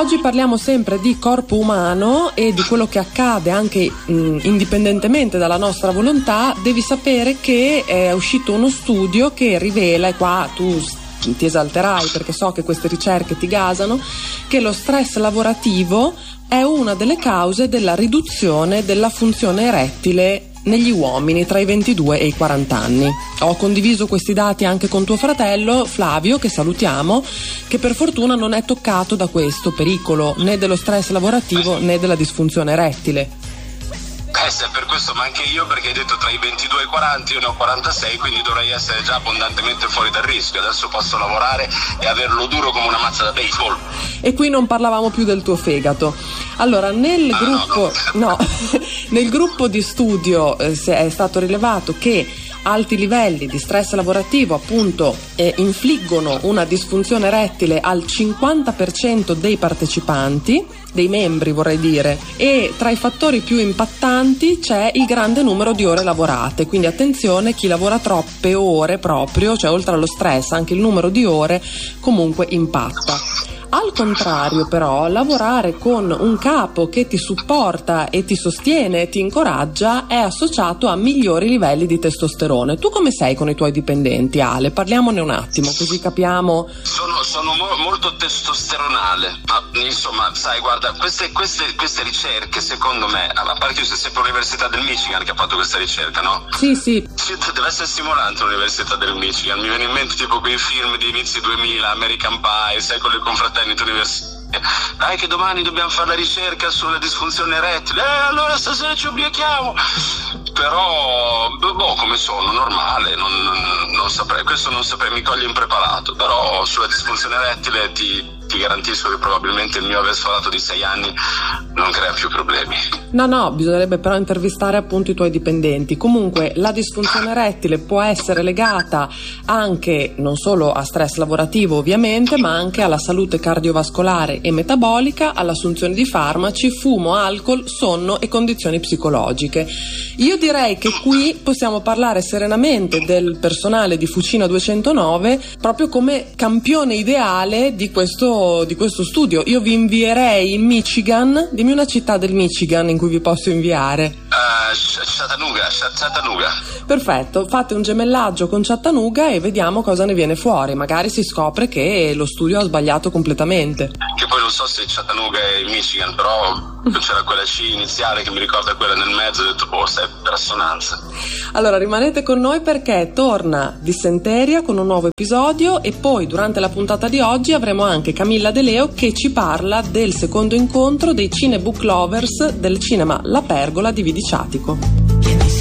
Oggi parliamo sempre di corpo umano e di quello che accade anche indipendentemente dalla nostra volontà. Devi sapere che è uscito uno studio che rivela, e qua tu ti esalterai perché so che queste ricerche ti gasano, che lo stress lavorativo è una delle cause della riduzione della funzione erettile negli uomini tra i 22 e i 40 anni. Ho condiviso questi dati anche con tuo fratello Flavio, che salutiamo, che per fortuna non è toccato da questo pericolo né dello stress lavorativo né della disfunzione erettile. Se è per questo, ma anche io, perché hai detto tra i 22 e i 40, io ne ho 46, quindi dovrei essere già abbondantemente fuori dal rischio. Adesso posso lavorare e averlo duro come una mazza da baseball. E qui non parlavamo più del tuo fegato. Allora, nel gruppo di studio è stato rilevato che alti livelli di stress lavorativo appunto infliggono una disfunzione erettile al 50% dei partecipanti, dei membri vorrei dire, e tra i fattori più impattanti c'è il grande numero di ore lavorate, quindi attenzione, chi lavora troppe ore proprio, cioè oltre allo stress anche il numero di ore comunque impatta. Al contrario però, lavorare con un capo che ti supporta e ti sostiene e ti incoraggia è associato a migliori livelli di testosterone. Tu come sei con i tuoi dipendenti, Ale? Parliamone un attimo così capiamo. Sono molto testosteronale, ma insomma sai, guarda, queste ricerche secondo me, a parte che c'è sempre l'Università del Michigan che ha fatto questa ricerca, no? Sì. Deve essere stimolante l'Università del Michigan, mi viene in mente tipo quei film di inizi 2000, American Pie, sai, con le confraternite universitarie. Dai che domani dobbiamo fare la ricerca sulla disfunzione erettile, allora stasera ci ubriachiamo. Però come sono, normale, non saprei, questo non saprei, mi coglie impreparato, però sulla disfunzione erettile ti garantisco che probabilmente il mio aver sforato di 6 anni non crea più problemi. No, bisognerebbe però intervistare appunto i tuoi dipendenti. Comunque la disfunzione erettile può essere legata anche non solo a stress lavorativo ovviamente, ma anche alla salute cardiovascolare e metabolica, all'assunzione di farmaci, fumo, alcol, sonno e condizioni psicologiche. Io direi che qui possiamo parlare serenamente del personale di Fucina 209 proprio come campione ideale di questo studio. Io vi invierei in Michigan. Dimmi una città del Michigan in cui vi posso inviare. Chattanooga. Perfetto, fate un gemellaggio con Chattanooga e vediamo cosa ne viene fuori. Magari si scopre che lo studio ha sbagliato completamente. Che poi non so se Chattanooga è il Michigan, però c'era quella C iniziale che mi ricorda quella nel mezzo, ho detto stai per assonanza. Allora rimanete con noi perché torna Dissenteria con un nuovo episodio e poi durante la puntata di oggi avremo anche Camilla De Leo che ci parla del secondo incontro dei Cinebook Lovers del cinema La Pergola di Vidiciatico.